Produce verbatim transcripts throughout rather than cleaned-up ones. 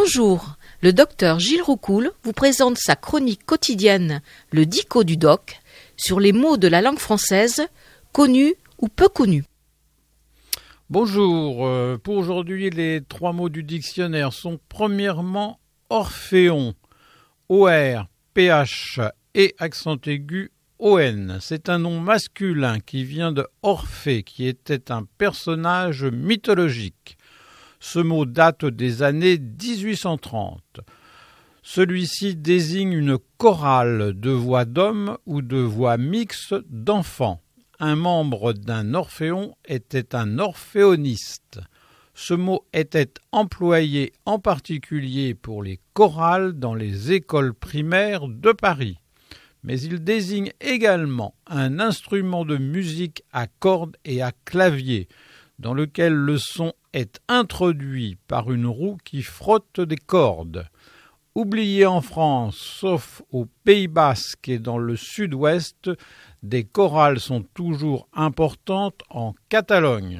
Bonjour, le docteur Gilles Roucoul vous présente sa chronique quotidienne, le Dico du Doc, sur les mots de la langue française, connus ou peu connus. Bonjour, euh, pour aujourd'hui les trois mots du dictionnaire sont premièrement Orphéon, O R P H et accent aigu O N. C'est un nom masculin qui vient de Orphée, qui était un personnage mythologique. Ce mot date des années dix-huit cent trente. Celui-ci désigne une chorale de voix d'hommes ou de voix mixtes d'enfants. Un membre d'un orphéon était un orphéoniste. Ce mot était employé en particulier pour les chorales dans les écoles primaires de Paris. Mais il désigne également un instrument de musique à cordes et à clavier, dans lequel le son est introduit par une roue qui frotte des cordes. Oublié en France, sauf au Pays Basque et dans le sud-ouest, des chorales sont toujours importantes en Catalogne.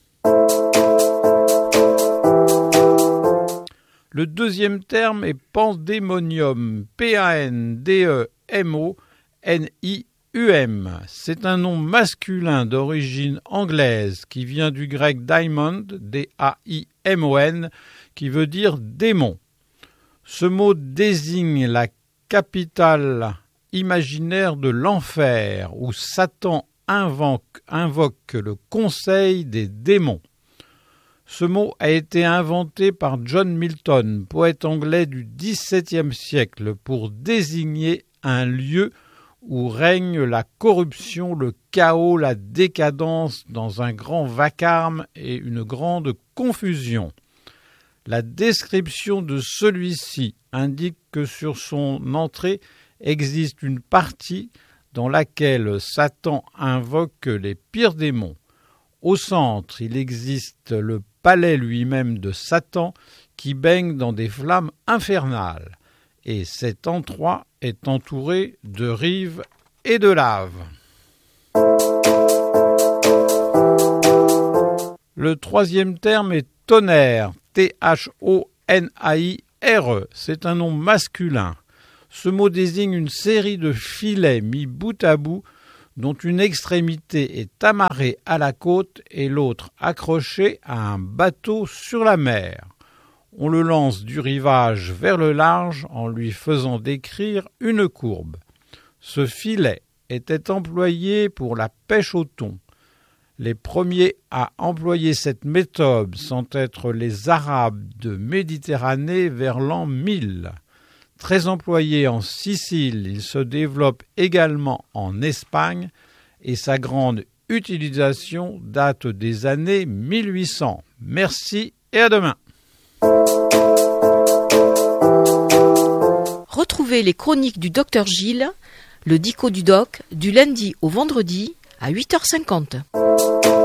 Le deuxième terme est pandémonium, P A N D E M O N I U M. C'est un nom masculin d'origine anglaise qui vient du grec daimon, D A I M O N, qui veut dire démon. Ce mot désigne la capitale imaginaire de l'enfer, où Satan invoque, invoque le conseil des démons. Ce mot a été inventé par John Milton, poète anglais du dix-septième siècle, pour désigner un lieu où règne la corruption, le chaos, la décadence dans un grand vacarme et une grande confusion. La description de celui-ci indique que sur son entrée existe une partie dans laquelle Satan invoque les pires démons. Au centre, il existe le palais lui-même de Satan qui baigne dans des flammes infernales. Et cet endroit est entouré de rives et de lave. Le troisième terme est tonnerre, T H O N A I R E. C'est un nom masculin. Ce mot désigne une série de filets mis bout à bout dont une extrémité est amarrée à la côte et l'autre accrochée à un bateau sur la mer. On le lance du rivage vers le large en lui faisant décrire une courbe. Ce filet était employé pour la pêche au thon. Les premiers à employer cette méthode sans être les Arabes de Méditerranée vers l'an mille. Très employé en Sicile, il se développe également en Espagne et sa grande utilisation date des années mille huit cents. Merci et à demain. Retrouvez les chroniques du docteur Gilles, le Dico du Doc, du lundi au vendredi à huit heures cinquante.